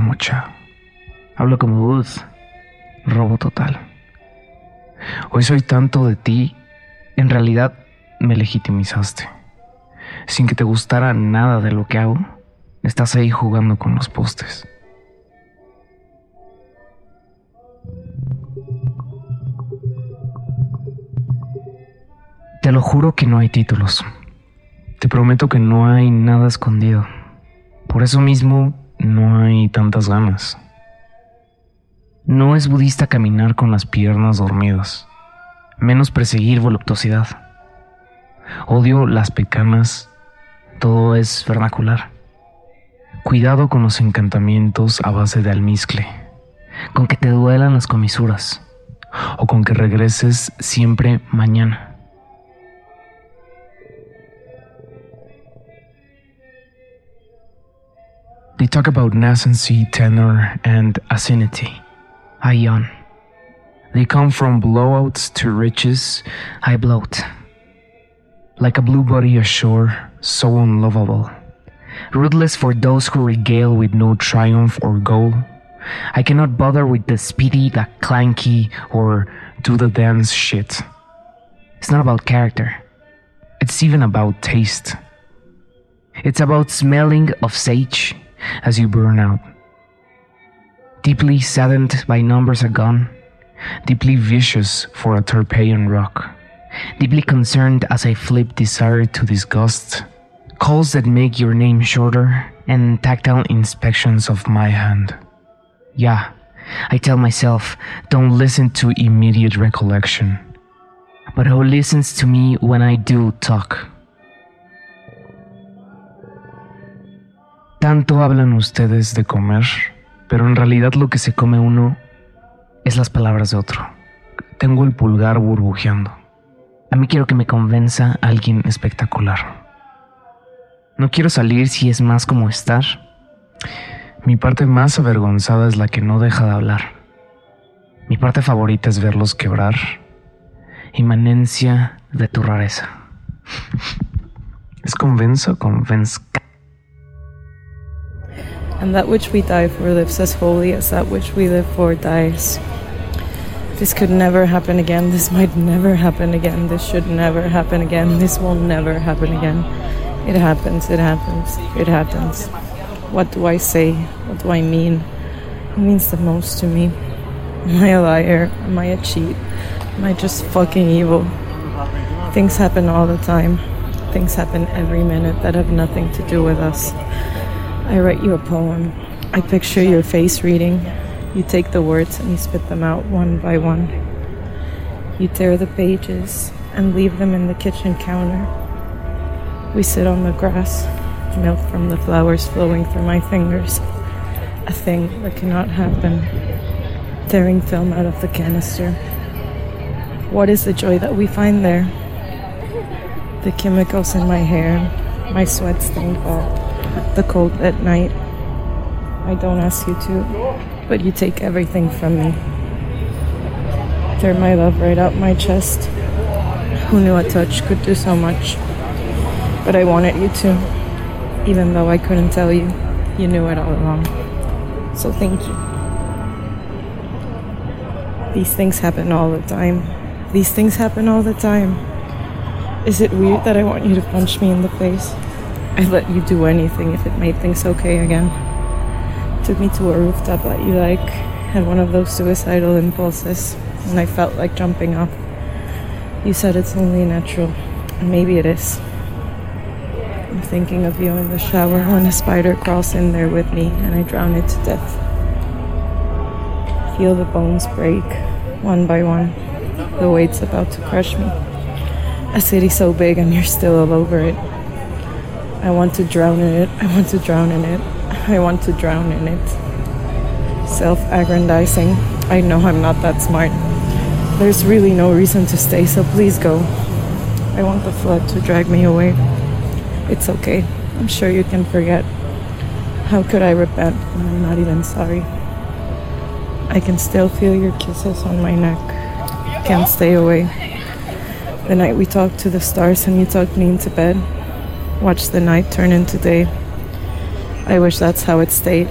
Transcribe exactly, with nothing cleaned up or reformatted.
como Cha. Hablo como Buzz, robo total. Hoy soy tanto de ti, en realidad me legitimizaste. Sin que te gustara nada de lo que hago, estás ahí jugando con los postes. Te lo juro que no hay títulos. Te prometo que no hay nada escondido. Por eso mismo no hay tantas ganas. No es budista caminar con las piernas dormidas, menos perseguir voluptuosidad. Odio las pecanas, todo es vernacular. Cuidado con los encantamientos a base de almizcle, con que te duelan las comisuras, o con que regreses siempre mañana. They talk about nascency, tenor, and acidity. I yawn. They come from blowouts to riches. I bloat. Like a blue body ashore, so unlovable. Ruthless for those who regale with no triumph or goal. I cannot bother with the speedy, the clanky, or do the dance shit. It's not about character. It's even about taste. It's about smelling of sage as you burn out. Deeply saddened by numbers are gone, deeply vicious for a Tarpeian rock, deeply concerned as I flip desire to disgust, calls that make your name shorter, and tactile inspections of my hand. Yeah, I tell myself, don't listen to immediate recollection, but who listens to me when I do talk? Tanto hablan ustedes de comer, pero en realidad lo que se come uno es las palabras de otro. Tengo el pulgar burbujeando. A mí quiero que me convenza alguien espectacular. No quiero salir si es más como estar. Mi parte más avergonzada es la que no deja de hablar. Mi parte favorita es verlos quebrar. Inmanencia de tu rareza. ¿Es convenza o convenzca? And that which we die for lives as holy as that which we live for dies. This could never happen again. This might never happen again. This should never happen again. This will never happen again. It happens, it happens, it happens. What do I say? What do I mean? Who means the most to me? Am I a liar? Am I a cheat? Am I just fucking evil? Things happen all the time. Things happen every minute that have nothing to do with us. I write you a poem. I picture your face reading. You take the words and you spit them out one by one. You tear the pages and leave them in the kitchen counter. We sit on the grass, milk from the flowers flowing through my fingers. A thing that cannot happen. Tearing film out of the canister. What is the joy that we find there? The chemicals in my hair, my sweat-stained ball. The cold at night. I don't ask you to, but you take everything from me. Tear my love right out my chest. Who knew a touch could do so much? But I wanted you to, even though I couldn't tell you. You knew it all along. So thank you. These things happen all the time. These things happen all the time. Is it weird that I want you to punch me in the face? I'd let you do anything if it made things okay again. Took me to a rooftop that you like, had one of those suicidal impulses, and I felt like jumping off. You said it's only natural, and maybe it is. I'm thinking of you in the shower when a spider crawls in there with me and I drown it to death. Feel the bones break, one by one. The weight's about to crush me. A city so big and you're still all over it. I want to drown in it, I want to drown in it, I want to drown in it. Self-aggrandizing, I know I'm not that smart. There's really no reason to stay, so please go. I want the flood to drag me away. It's okay, I'm sure you can forget. How could I repent when I'm not even sorry? I can still feel your kisses on my neck. Can't stay away. The night we talked to the stars and you tucked me into bed. Watch the night turn into day. I wish that's how it stayed.